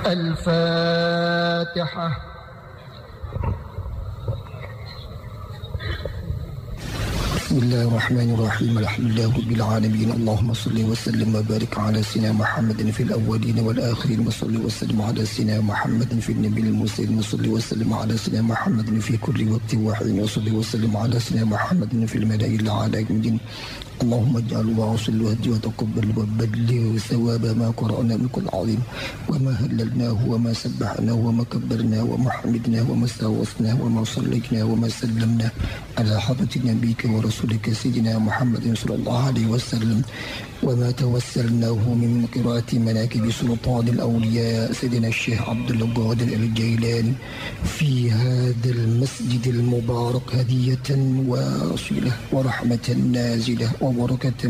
الفاتحة. بسم الله الرحمن الرحيم. الحمد لله رب العالمين. اللهم صل وسلم وبارك على سيدنا محمد في الأولين والآخرين، وصل وسلم على سيدنا محمد في النبي المرسلين، وصل وسلم على سيدنا محمد في كل وقت وحين، وصل وسلم على سيدنا محمد في الملأ الأعلى. اللهم اجعل وصل وهدي وتقبل وبلغ ثواب ما قرأنا من كل عظيم، وما هللناه وما سبحناه وما كبرناه وما حمدناه وما استغوثناه وما صليناه وما سلمناه على حضرة نبيك ورسولك سيدنا محمد صلى الله عليه وسلم، وما توسلناه من قراءة مناكب سلطان الأولياء سيدنا الشيخ عبد القادر الجيلاني في هذا المسجد المبارك هدية واصلة ورحمة نازلة وبركة.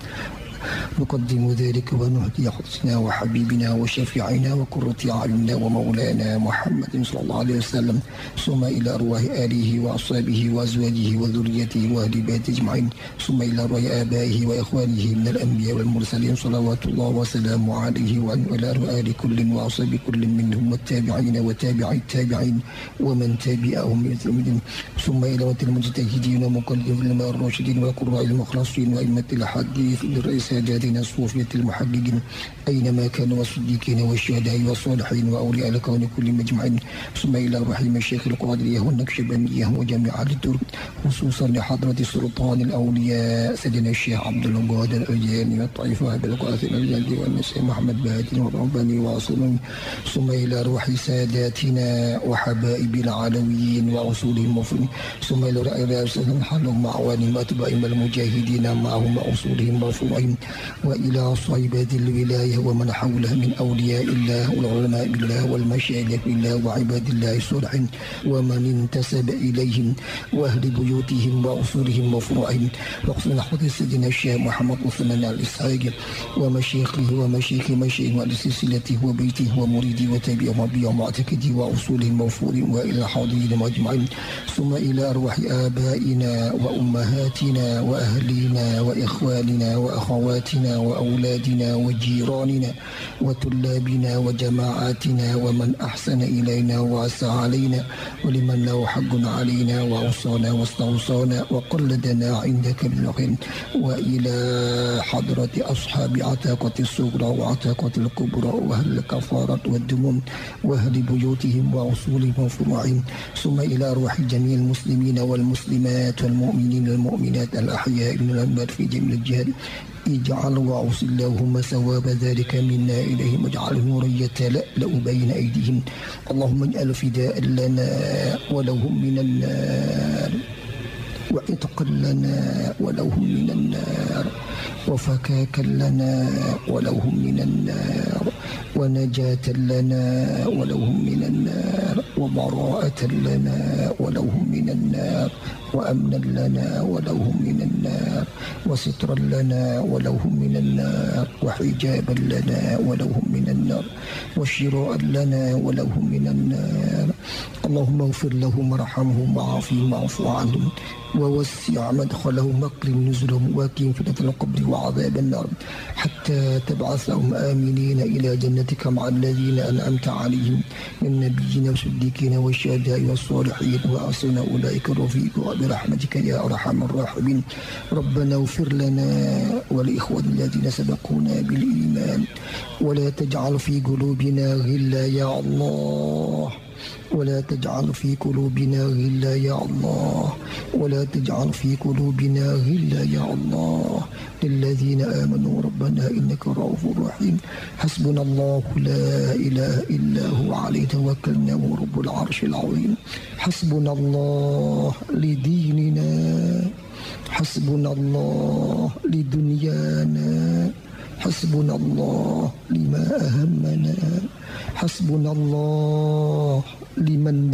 نقدم ذلك ونهدي حسنا وحبيبنا وشفيعنا وقرة أعيننا ومولانا محمد صلى الله عليه وسلم، ثم إلى أرواح آله وأصحابه وأزواجه وذريته وأهل بيته أجمعين، ثم إلى أرواح آبائه وإخوانه من الأنبياء والمرسلين صلوات الله وسلامه عليه، وإلى أرواح كل وأصحاب كل منهم والتابعين وتابعي التابعين ومن تبعهم بإحسان، ثم إلى المجتهدين ومقلدين الراشدين وقراء المخلصين وأئمة الحديث للرئيس ساداتنا الصوفية المحققين أينما كانوا، والصديقين والشهداء والصالحين وأولياء الكون كل مجمعين، ثم إلى رحيم الشيخ القادرية والنكشبندية وجميع الدور، خصوصا لحضرة سلطان الأولياء سيدنا الشيخ عبد القادر الجيلاني والطائفة بالقاسم الجلدي والنسيم محمد بهادي والرباني وأصولهم، ثم إلى روح ساداتنا وحبائب العلويين وأصولهم مفرين، ثم إلى رئيسهم حلهم معوانهم وأتباعهم المجاهدين معهم وأصولهم مرفوعين، وإلى صيبة الولاية ومن حولها من أولياء الله والعلماء بالله والمشايخ بالله وعباد الله الصالحين ومن انتسب إليهم وأهل بيوتهم وأصولهم وفروعهم، وخصوصا حضرة سيدنا الشيخ محمد عثمان الإسحاق ومشايخه ومشايخ مشايخ ولسلسلته وبيته ومريده وتابعه وبيعه ومعتقده وأصولهم وفروعهم، وإلى حاضرين مجمعين، ثم إلى أرواح آبائنا وأمهاتنا وأهلنا وإخواننا وأخواتنا وأولادنا وجيراننا وطلابنا وجماعاتنا ومن أحسن إلينا وأسعى علينا ولمن له حق علينا وأوصانا واستوصانا وقلدنا عندك بالخير، وإلى حضرة أصحاب عتاقة الصغرى وعتاقة الكبرى وأهل الكفارة والدموم وأهل بيوتهم وأصولهم وفروعهم، ثم إلى أرواح جميع المسلمين والمسلمات والمؤمنين والمؤمنات الأحياء من الأموات في جميع الجهات. اجعل وأوصل اللهم ثواب ذلك منا إليهم، واجعله نورا يتلألأ بين أيديهم، اللهم اجعل فداء لنا ولهم من النار، وعتقا لنا ولهم من النار، وفكاكا لنا ولهم من النار، ونجاة لنا ولهم من النار، وبراءة لنا ولهم من النار، وأمنا لنا ولهم من النار، وسترا لنا ولهم من النار، وحجابا لنا ولهم من النار، وشراء لنا ولهم من النار. اللهم اغفر لهم وارحمهم وعافهم واعف عنهم ووسع مدخلهم واكرم نزلهم وقهم فتنة القبر وعذاب النار، حتى تبعثهم آمنين إلى جنتك مع الذين أنعمت عليهم من النبيين والصديقين والشهداء والصالحين وحسن أولئك رفيقا برحمتك يا أرحم الراحمين. ربنا اغفر لنا ولإخواننا الذين سبقونا بالإيمان، ولا تجعل في قلوبنا غلا يا الله، ولا تجعل في قلوبنا غلا يا الله، ولا تجعل في قلوبنا غلا يا الله للذين آمنوا ربنا إنك رؤوف رحيم. حسبنا الله لا إله إلا هو عليه توكلنا وهو رب العرش العظيم. حسبنا الله لديننا، حسبنا الله لدنيانا، حسبنا الله لما أهمنا، حسبنا الله لمن